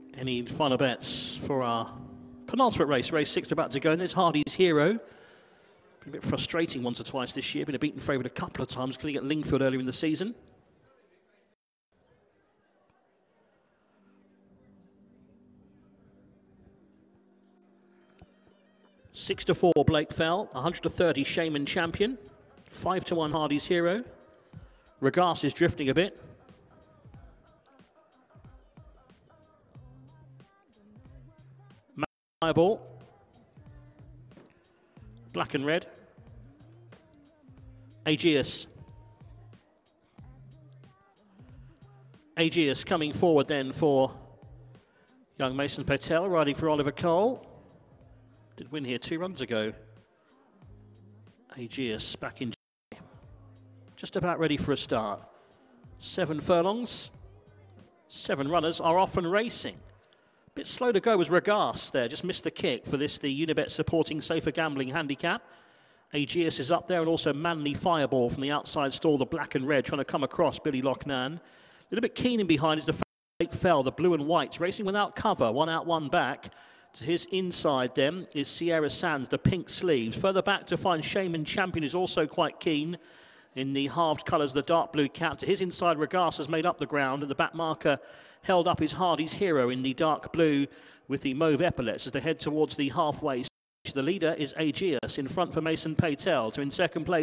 Any final bets for our penultimate race? Race 6 about to go. There's Hardy's Hero. Been a bit frustrating once or twice this year. Been a beaten favourite a couple of times, including at Lingfield earlier in the season. $6-4 Blake Fell, 130 Shaman Champion, 5-1 Hardy's Hero. Regas is drifting a bit. Fireball, black and red. Aegeus. Aegeus coming forward then for young Mason Patel, riding for Oliver Cole. Did win here 2 runs ago. Aegeus back in, just about ready for a start. 7 furlongs, 7 runners are off and racing. Bit slow to go was Regas there, just missed the kick for this, the Unibet supporting Safer Gambling handicap. Aegeus is up there, and also Manly Fireball from the outside stall, the black and red, trying to come across Billy Lochnan. A little bit keen in behind is the Blake Fell, the blue and white, racing without cover, 1 out, 1 back. To his inside then is Sierra Sands, the pink sleeves. Further back to find Shaman Champion, is also quite keen in the halved colours, the dark blue cap. To his inside, Regas has made up the ground, and the back marker held up is Hardy's Hero in the dark blue with the mauve epaulets as they head towards the halfway stage. The leader is Aegeus, in front for Mason Patel, to in second place